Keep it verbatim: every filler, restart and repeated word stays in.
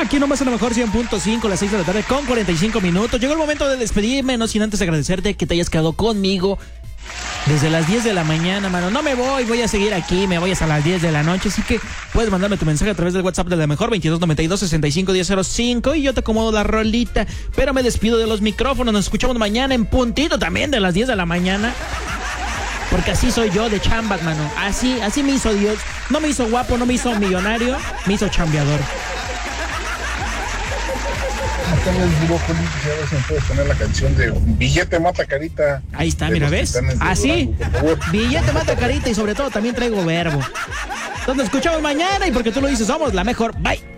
aquí nomás a lo mejor cien punto cinco, las seis de la tarde con cuarenta y cinco minutos. Llegó el momento de despedirme, no sin antes agradecerte que te hayas quedado conmigo desde las diez de la mañana, mano. No me voy, voy a seguir aquí, me voy hasta las diez de la noche, así que puedes mandarme tu mensaje a través del WhatsApp de la mejor, veintidós noventa y dos, sesenta y cinco, diez cero cinco, y yo te acomodo la rolita, pero me despido de los micrófonos. Nos escuchamos mañana en puntito también de las diez de la mañana. Porque así soy yo de chambas, mano. Así, así me hizo Dios. No me hizo guapo, no me hizo millonario, me hizo chambeador. Acá en el brócoli, a ver si me puedes poner la canción de Billete Mata Carita. Ahí está, mira, ¿ves? Así, Billete Mata Carita, y sobre todo también traigo verbo. Entonces nos escuchamos mañana, y porque tú lo dices, somos la mejor. Bye.